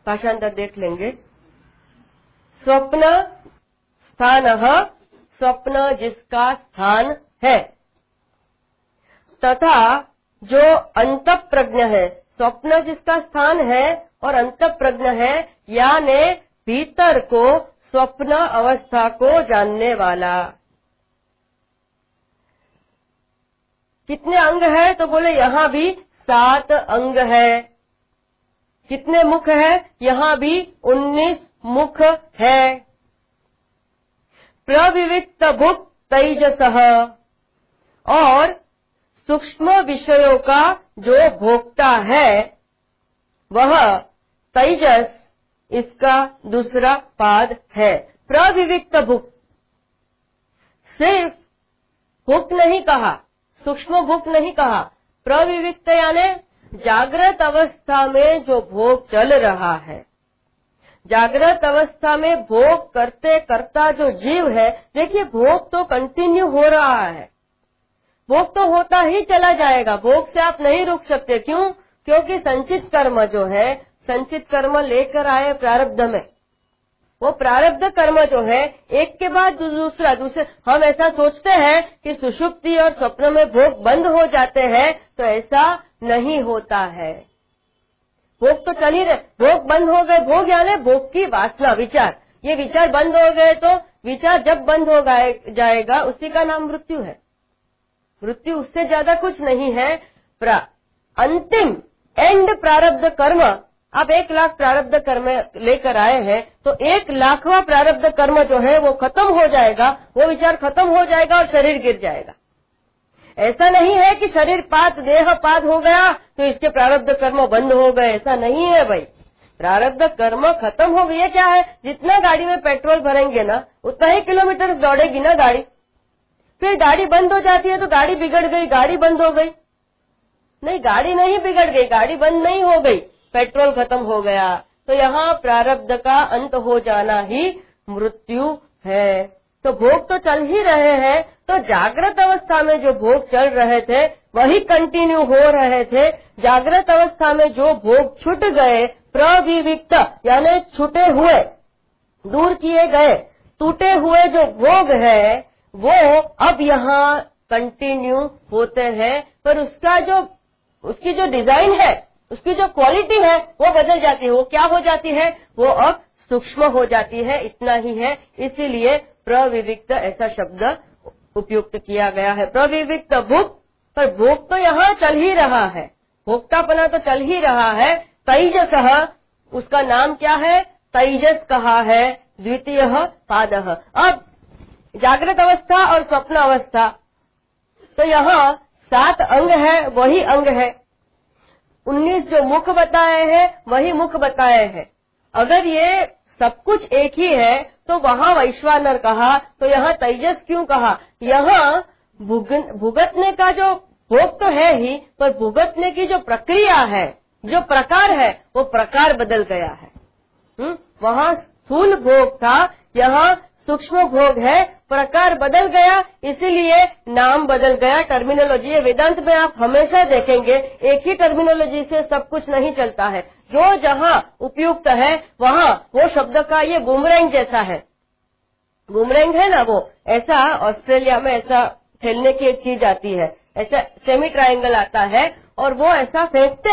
भाषांतर देख लेंगे। स्वप्न स्थानः, स्वप्न जिसका स्थान है, तथा जो अंतःप्रज्ञ है, स्वप्न जिसका स्थान है और अंतःप्रज्ञ है, यानी भीतर को स्वप्न अवस्था को जानने वाला। कितने अंग है? तो बोले यहां भी 7 अंग है। कितने मुख है? यहां भी 19 मुख है। प्रविविक्त भुक् तैजसः, और सूक्ष्म विषयों का जो भोक्ता है वह तैजस, इसका दूसरा पाद है। प्रविविक्त भुक्, सिर्फ भुक् नहीं कहा, सूक्ष्म भुक् नहीं कहा, प्रविविक्त यानी जागृत अवस्था में जो भोग चल रहा है, जागृत अवस्था में भोग करते करता जो जीव है, देखिए भोग तो कंटिन्यू हो रहा है, भोग तो होता ही चला जाएगा, भोग से आप नहीं रुक सकते। क्यों? क्योंकि संचित कर्म जो है, संचित कर्म लेकर आए प्रारब्ध में, वो प्रारब्ध कर्म जो है एक के बाद दूसरे, हम ऐसा सोचते हैं कि सुषुप्ति और स्वप्न में भोग बंद हो जाते हैं, तो ऐसा नहीं होता है। भोग तो चल ही रहे, भोग बंद हो गए, भोग यानी भोग की वासना, विचार, ये विचार बंद हो गए तो विचार जब बंद हो जाएगा उसी का नाम मृत्यु है। मृत्यु उससे ज्यादा कुछ नहीं है। अंतिम एंड प्रारब्ध कर्म, आप 1 लाख प्रारब्ध कर्म लेकर आए हैं, तो 1 लाखवां प्रारब्ध कर्म जो है वो खत्म हो जाएगा, वो विचार खत्म हो जाएगा और शरीर गिर जाएगा। ऐसा नहीं है कि शरीर पात, देह पात हो गया तो इसके प्रारब्ध कर्म बंद हो गए, ऐसा नहीं है भाई। प्रारब्ध कर्म खत्म हो गया। क्या है? जितना गाड़ी में पेट्रोल भरेंगे ना, उतना ही किलोमीटर दौड़ेगी ना गाड़ी। फिर गाड़ी बंद हो जाती है तो गाड़ी बिगड़ गई, गाड़ी बंद हो गई। नहीं, गाड़ी नहीं बिगड़ गई, गाड़ी बंद नहीं हो गई, पेट्रोल खत्म हो गया। तो यहाँ प्रारब्ध का अंत हो जाना ही मृत्यु है। तो भोग तो चल ही रहे हैं, तो जागृत अवस्था में जो भोग चल रहे थे वही कंटिन्यू हो रहे थे। जागृत अवस्था में जो भोग छूट गए, प्रविविक्त यानी छूटे हुए, दूर किए गए, टूटे हुए जो भोग है वो अब यहाँ कंटिन्यू होते हैं, पर उसकी जो डिजाइन है, उसकी जो क्वालिटी है वो बदल जाती है। वो क्या हो जाती है? वो अब सूक्ष्म हो जाती है, इतना ही है। इसीलिए प्रविविक्त ऐसा शब्द उपयुक्त किया गया है। प्रविविक्त भुक्, पर भोग तो यहाँ चल ही रहा है, भोक्तापना तो चल ही रहा है। तैजसः, उसका नाम क्या है? तैजस कहा है, द्वितीय पादः। अब जागृत अवस्था और स्वप्न अवस्था, तो यहाँ 7 अंग है, वही अंग है। 19 जो मुख बताए हैं वही मुख बताए हैं। अगर ये सब कुछ एक ही है तो वहाँ वैश्वानर कहा, तो यहाँ तेजस क्यों कहा? यहाँ भुगतने का जो भोग तो है ही, पर भुगतने की जो प्रक्रिया है, जो प्रकार है, वो प्रकार बदल गया है। वहाँ स्थूल भोग था, यहाँ सूक्ष्म भोग है, प्रकार बदल गया, इसीलिए नाम बदल गया। टर्मिनोलॉजी, वेदांत में आप हमेशा देखेंगे एक ही टर्मिनोलॉजी से सब कुछ नहीं चलता है। जो जहाँ उपयुक्त है वहाँ वो शब्द का ये बूमरैंग जैसा है। बूमरैंग है ना, वो ऐसा ऑस्ट्रेलिया में ऐसा खेलने की एक चीज आती है, ऐसा सेमी ट्रायंगल आता है और वो ऐसा फेंकते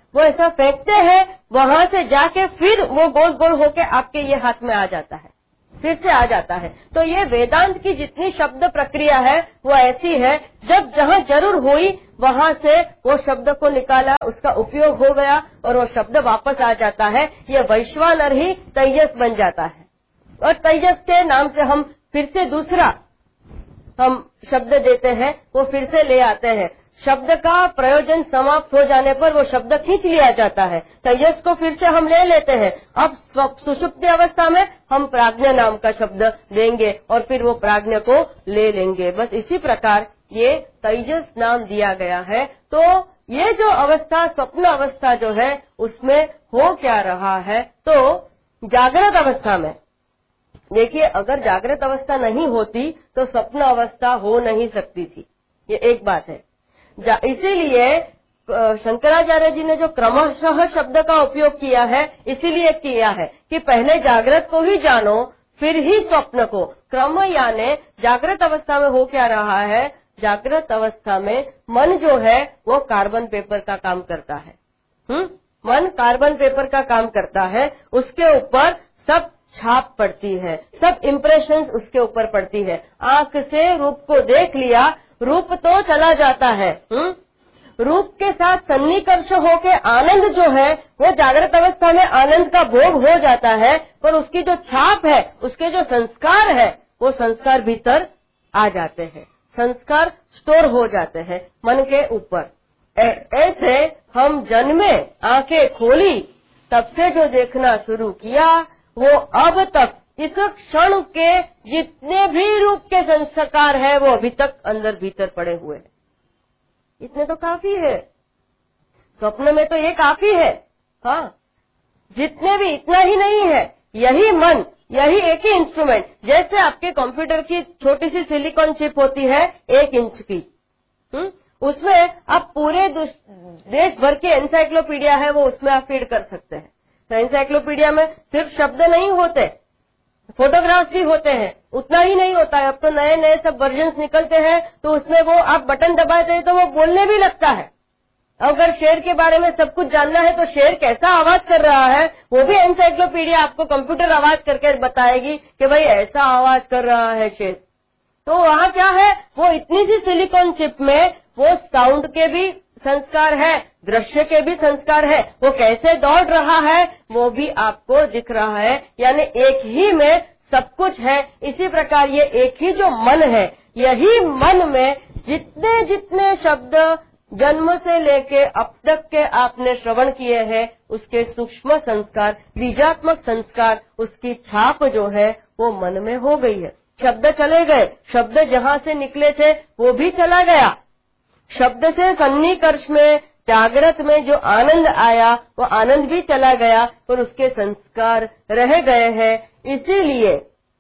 हैं, वहां से जाके फिर वो गोल गोल होके आपके ये हाथ में आ जाता है, फिर से आ जाता है। तो ये वेदांत की जितनी शब्द प्रक्रिया है वो ऐसी है, जब जहाँ जरूर हुई वहां से वो शब्द को निकाला, उसका उपयोग हो गया और वो शब्द वापस आ जाता है। ये वैश्वानर ही तेजस बन जाता है और तेजस के नाम से हम फिर से दूसरा हम शब्द देते हैं, वो फिर से ले आते हैं। शब्द का प्रयोजन समाप्त हो जाने पर वो शब्द खींच लिया जाता है, तेजस को फिर से हम ले लेते हैं। अब सुषुप्ति अवस्था में हम प्राज्ञ नाम का शब्द देंगे और फिर वो प्राज्ञ को ले लेंगे। बस इसी प्रकार ये तेजस नाम दिया गया है। तो ये जो अवस्था, स्वप्न अवस्था जो है, उसमें हो क्या रहा है? तो जागृत अवस्था में देखिए, अगर जागृत अवस्था नहीं होती तो स्वप्न अवस्था हो नहीं सकती थी, ये एक बात है। इसीलिए शंकराचार्य जी ने जो क्रमशः शब्द का उपयोग किया है, इसीलिए किया है कि पहले जागृत को ही जानो, फिर ही स्वप्न को। क्रम यानी जागृत अवस्था में हो क्या रहा है, जागृत अवस्था में मन जो है वो कार्बन पेपर का काम करता है। मन कार्बन पेपर का काम करता है, उसके ऊपर सब छाप पड़ती है, सब इम्प्रेशंस उसके ऊपर पड़ती है। आंख से रूप को देख लिया, रूप तो चला जाता है। रूप के साथ सन्निकर्ष होके आनंद जो है वो जागृत अवस्था में आनंद का भोग हो जाता है, पर उसकी जो छाप है, उसके जो संस्कार है, वो संस्कार भीतर आ जाते हैं, संस्कार स्टोर हो जाते हैं मन के ऊपर। ऐसे हम जन्मे, आंखें खोली, तब से जो देखना शुरू किया वो अब तक इस क्षण के जितने भी रूप के संस्कार है वो अभी तक अंदर भीतर पड़े हुए हैं। इतने तो काफी है, स्वप्न में तो ये काफी है। हाँ, जितने भी, इतना ही नहीं है, यही मन, यही एक ही इंस्ट्रूमेंट। जैसे आपके कंप्यूटर की छोटी सी सिलिकॉन चिप होती है 1 इंच की, उसमें आप पूरे देश भर की एनसाइक्लोपीडिया है वो उसमें आप फीड कर सकते हैं। तो एनसाइक्लोपीडिया में सिर्फ शब्द नहीं होते, फोटोग्राफ्स भी होते हैं। उतना ही नहीं होता है, अब तो नए नए सब वर्जन्स निकलते हैं, तो उसमें वो आप बटन दबाते हैं तो वो बोलने भी लगता है। अगर शेर के बारे में सब कुछ जानना है तो शेर कैसा आवाज कर रहा है वो भी एनसाइक्लोपीडिया आपको कंप्यूटर आवाज करके बताएगी कि भाई ऐसा आवाज कर रहा है शेर। तो वहाँ क्या है, वो इतनी सी सिलिकॉन चिप में वो साउंड के भी संस्कार है, दृश्य के भी संस्कार है, वो कैसे दौड़ रहा है वो भी आपको दिख रहा है। यानी एक ही में सब कुछ है। इसी प्रकार ये एक ही जो मन है, यही मन में जितने जितने शब्द जन्म से लेके अब तक के आपने श्रवण किए हैं, उसके सूक्ष्म संस्कार, बीजात्मक संस्कार, उसकी छाप जो है वो मन में हो गई है। शब्द चले गए, शब्द जहाँ से निकले थे वो भी चला गया। शब्द से सन्निकर्ष में, जागृत में जो आनंद आया वो आनंद भी चला गया, पर उसके संस्कार रह गए हैं। इसीलिए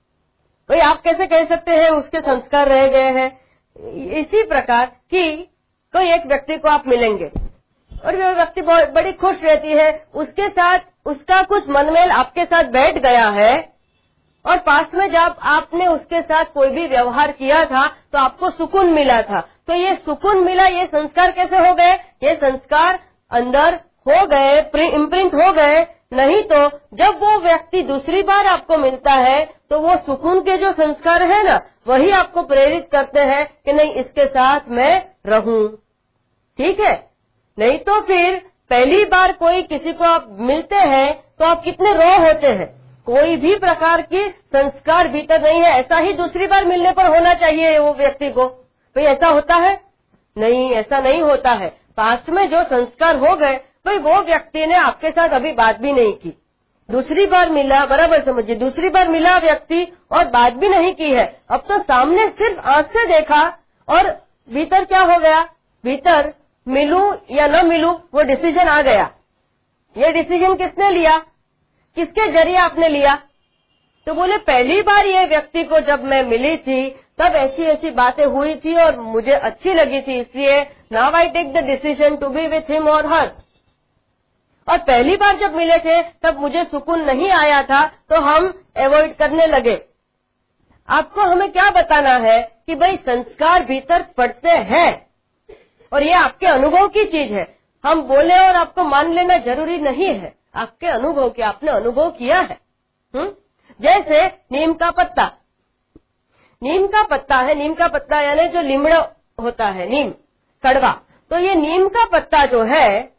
भाई आप कैसे कह सकते हैं उसके संस्कार रह गए हैं। इसी प्रकार कि कोई एक व्यक्ति को आप मिलेंगे और वो व्यक्ति बहुत बड़ी खुश रहती है, उसके साथ उसका कुछ मनमेल आपके साथ बैठ गया है, और पास में जब आपने उसके साथ कोई भी व्यवहार किया था तो आपको सुकून मिला था। तो ये सुकून मिला, ये संस्कार कैसे हो गए, ये संस्कार अंदर हो गए, इम्प्रिंट हो गए। नहीं तो जब वो व्यक्ति दूसरी बार आपको मिलता है तो वो सुकून के जो संस्कार है ना, वही आपको प्रेरित करते हैं कि नहीं इसके साथ मैं रहूं। ठीक है, नहीं तो फिर पहली बार कोई किसी को आप मिलते हैं तो आप कितने रो होते हैं, कोई भी प्रकार की संस्कार भीतर नहीं है। ऐसा ही दूसरी बार मिलने पर होना चाहिए वो व्यक्ति को। भाई ऐसा होता है? नहीं, ऐसा नहीं होता है। पास्ट में जो संस्कार हो गए, भाई वो व्यक्ति ने आपके साथ अभी बात भी नहीं की, दूसरी बार मिला, बराबर समझिए, दूसरी बार मिला व्यक्ति और बात भी नहीं की है। अब तो सामने सिर्फ आंख से देखा और भीतर क्या हो गया, भीतर मिलूं या न मिलूं वो डिसीजन आ गया। ये डिसीजन किसने लिया, किसके जरिए आपने लिया? तो बोले पहली बार ये व्यक्ति को जब मैं मिली थी तब ऐसी ऐसी बातें हुई थी और मुझे अच्छी लगी थी, इसलिए now I take the decision to be with him और हर। और पहली बार जब मिले थे तब मुझे सुकून नहीं आया था तो हम अवॉइड करने लगे। आपको हमें क्या बताना है कि भाई संस्कार भीतर पड़ते हैं और ये आपके अनुभव की चीज है। हम बोले और आपको मान लेना जरूरी नहीं है, आपके अनुभव के, आपने अनुभव किया है। जैसे नीम का पत्ता, नीम का पत्ता है, नीम का पत्ता यानी जो लीमड़ा होता है, नीम कड़वा। तो ये नीम का पत्ता जो है